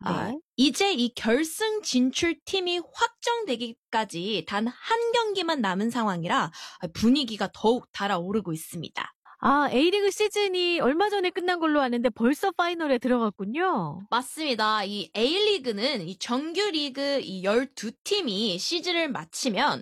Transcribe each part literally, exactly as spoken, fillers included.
아, 네. 이제 이 결승 진출 팀이 확정되기까지 단 한 경기만 남은 상황이라 분위기가 더욱 달아오르고 있습니다. 아, A리그 시즌이 얼마 전에 끝난 걸로 아는데 벌써 파이널에 들어갔군요. 맞습니다. 이 A리그는 이 정규 리그 이 열두 팀이 시즌을 마치면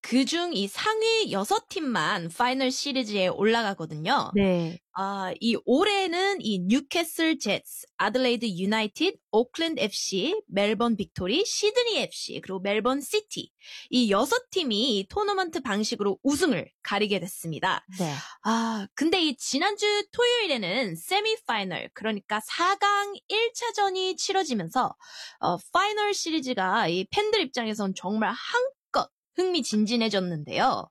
그중 이 상위 여섯 팀만 파이널 시리즈에 올라가거든요. 네. 아, 이 올해는 이 뉴캐슬 제츠, 아들레이드 유나이티드, 오클랜드 에프씨, 멜번 빅토리, 시드니 에프씨, 그리고 멜번 시티 이 여섯 팀이 이 토너먼트 방식으로 우승을 가리게 됐습니다. 네. 아, 근데 이 지난주 토요일에는 세미파이널, 그러니까 사 강 일 차전이 치러지면서 어, 파이널 시리즈가 이 팬들 입장에선 정말 한껏 흥미진진해졌는데요.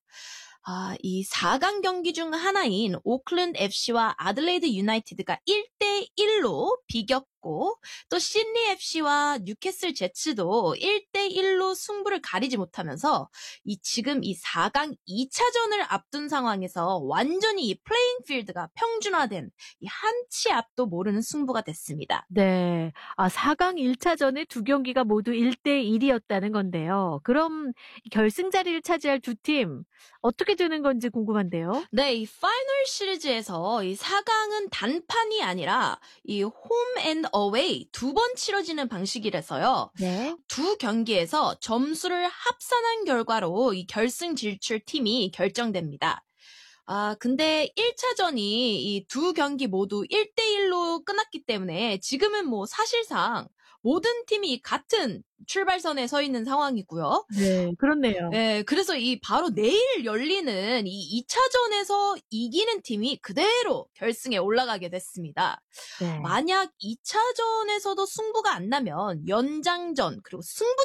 아, 이 사 강 경기 중 하나인 오클랜드 에프씨와 아들레이드 유나이티드가 일 대 일로 비겼고 또 시드니 에프씨와 뉴캐슬 제츠도 일 대 일로 승부를 가리지 못하면서 이 지금 이 사 강 이 차전을 앞둔 상황에서 완전히 이 플레잉 필드가 평준화된 이 한 치 앞도 모르는 승부가 됐습니다. 네. 아, 사 강 일 차전에 두 경기가 모두 일 대 일이었다는 건데요. 그럼 결승 자리를 차지할 두 팀 어떻게 되는 건지 궁금한데요. 네, 이 파이널 시리즈에서 이 사 강은 단판이 아니라 이 홈 앤 어웨이 두 번 치러지는 방식이라서요. 네. 두 경기에서 점수를 합산한 결과로 이 결승 진출 팀이 결정됩니다. 아, 근데 일 차전이 이 두 경기 모두 일 대 일로 끝났기 때문에 지금은 뭐 사실상 모든 팀이 같은 출발선에 서 있는 상황이고요. 네, 그렇네요. 네, 그래서 이 바로 내일 열리는 이 이 차전에서 이기는 팀이 그대로 결승에 올라가게 됐습니다. 네. 만약 이 차전에서도 승부가 안 나면 연장전 그리고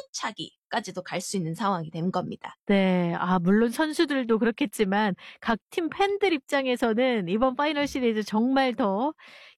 승부차기까지도 갈 수 있는 상황이 된 겁니다. 네. 아, 물론 선수들도 그렇겠지만 각 팀 팬들 입장에서는 이번 파이널 시리즈 정말 더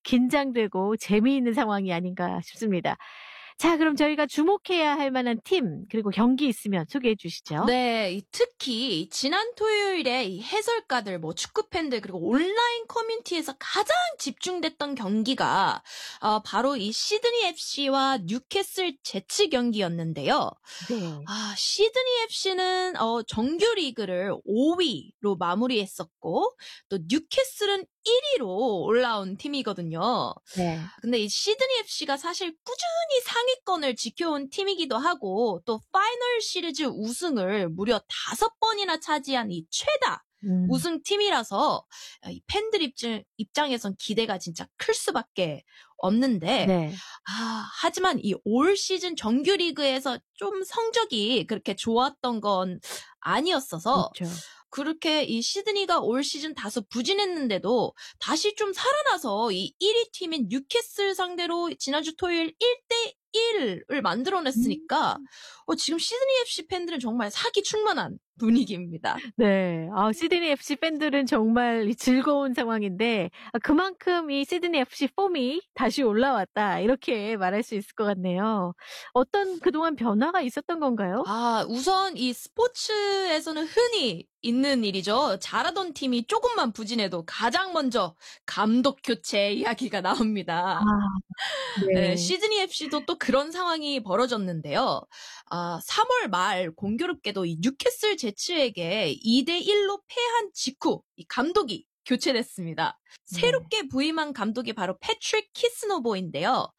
긴장되고 재미있는 상황이 아닌가 싶습니다. 자, 그럼 저희가 주목해야 할 만한 팀 그리고 경기 있으면 소개해 주시죠. 네, 이 특히 지난 토요일에 이 해설가들, 뭐 축구 팬들 그리고 온라인 커뮤니티에서 가장 집중됐던 경기가 어, 바로 이 시드니 에프씨와 뉴캐슬 제츠 경기였는데요. 네. 아, 시드니 에프씨는 어, 정규 리그를 오 위로 마무리했었고 또 뉴캐슬은 일 위로 올라온 팀이거든요. 네. 근데 이 시드니 에프씨가 사실 꾸준히 상위권을 지켜온 팀이기도 하고 또 파이널 시리즈 우승을 무려 다섯 번이나 차지한 이 최다 음. 우승팀이라서 이 팬들 입장, 입장에선 기대가 진짜 클 수밖에 없는데 네. 아, 하지만 이 올 시즌 정규 리그에서 좀 성적이 그렇게 좋았던 건 아니었어서 그렇죠. 그렇게 이 시드니가 올 시즌 다소 부진했는데도 다시 좀 살아나서 이 일 위 팀인 뉴캐슬 상대로 지난주 토요일 일 대 일을 만들어냈으니까 음. 어, 지금 시드니 에프씨 팬들은 정말 사기 충만한 분위기입니다. 네. 아, 시드니 에프씨 팬들은 정말 즐거운 상황인데 아, 그만큼 이 시드니 에프씨 폼이 다시 올라왔다 이렇게 말할 수 있을 것 같네요. 어떤 그동안 변화가 있었던 건가요? 아, 우선 이 스포츠에서는 흔히 있는 일이죠. 잘하던 팀이 조금만 부진해도 가장 먼저 감독 교체 이야기가 나옵니다. 아, 네. 네, 시드니 에프씨도 또 그런 상황이 벌어졌는데요. 아, 삼월 말 공교롭게도 이 뉴캐슬 제츠에게 이 대 일로 패한 직후 이 감독이 교체됐습니다. 네. 새롭게 부임한 감독이 바로 패트릭 키스노보인데요.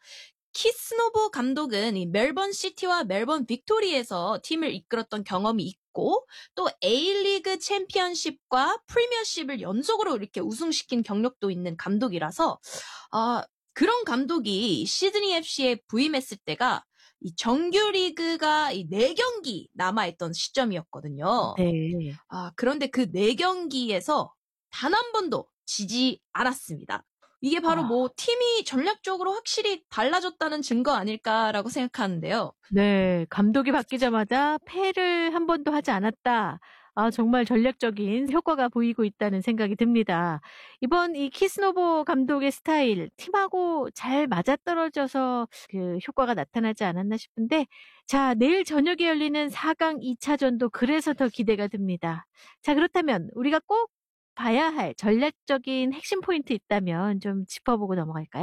키스노보 감독은 이 멜번 시티와 멜번 빅토리에서 팀을 이끌었던 경험이 있고 또 A리그 챔피언십과 프리미어십을 연속으로 이렇게 우승시킨 경력도 있는 감독이라서 아, 그런 감독이 시드니 에프씨에 부임했을 때가 이 정규 리그가 이 네 경기 남아있던 시점이었거든요. 네. 아, 그런데 그 네 경기에서 단 한 번도 지지 않았습니다. 이게 바로 아. 뭐 팀이 전략적으로 확실히 달라졌다는 증거 아닐까라고 생각하는데요. 네. 감독이 바뀌자마자 패를 한 번도 하지 않았다. 아, 정말 전략적인 효과가 보이고 있다는 생각이 듭니다. 이번 이 키스노보 감독의 스타일, 팀하고 잘 맞아떨어져서 그 효과가 나타나지 않았나 싶은데, 자, 내일 저녁에 열리는 사 강 이 차전도 그래서 더 기대가 됩니다. 자, 그렇다면 우리가 꼭 봐야 할 전략적인 핵심 포인트 있다면 좀 짚어보고 넘어갈까요?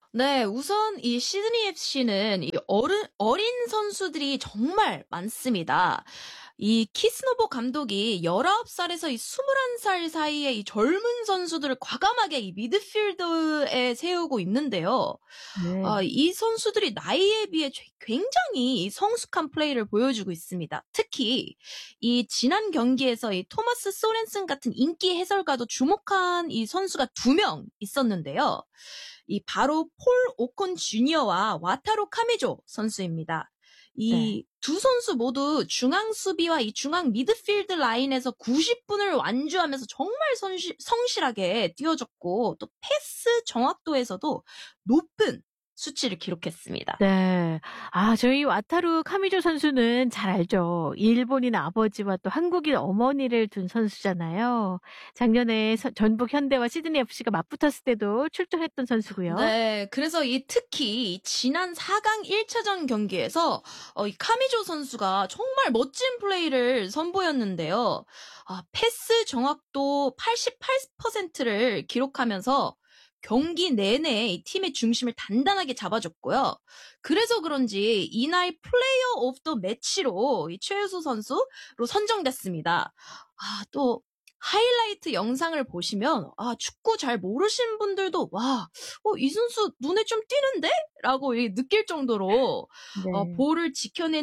네, 우선 이 시드니 에프씨는 이 어른, 어린 선수들이 정말 많습니다. 이 키스노버 감독이 열아홉 살에서 이 스물한 살 사이에 이 젊은 선수들을 과감하게 이 미드필드에 세우고 있는데요. 네. 아, 이 선수들이 나이에 비해 죄- 굉장히 이 성숙한 플레이를 보여주고 있습니다. 특히 이 지난 경기에서 이 토마스 소렌슨 같은 인기 해설가도 주목한 이 선수가 두 명 있었는데요. 이 바로 폴 오콘 주니어와 와타로 카미조 선수입니다. 네. 이 두 선수 모두 중앙 수비와 이 중앙 미드필드 라인에서 구십 분을 완주하면서 정말 선시, 성실하게 뛰어줬고 또 패스 정확도에서도 높은 수치를 기록했습니다. 네. 아, 저희 와타루 카미조 선수는 잘 알죠. 일본인 아버지와 또 한국인 어머니를 둔 선수잖아요. 작년에 서- 전북 현대와 시드니 에프씨가 맞붙었을 때도 출전했던 선수고요. 네, 그래서 이 특히 이 지난 사 강 일 차전 경기에서 어, 이 카미조 선수가 정말 멋진 플레이를 선보였는데요. 아, 패스 정확도 팔십팔 퍼센트를 기록하면서 경기 내내 이 팀의 중심을 단단하게 잡아줬고요. 그래서 그런지 이날 플레이어 오브 더 매치로 이 최우수 선수로 선정됐습니다. 아, 또 하이라이트 영상을 보시면 아, 축구 잘 모르신 분들도 와, 어, 이 선수 눈에 좀 띄는데? 라고 이 느낄 정도로 어, 네. 볼을 지켜낸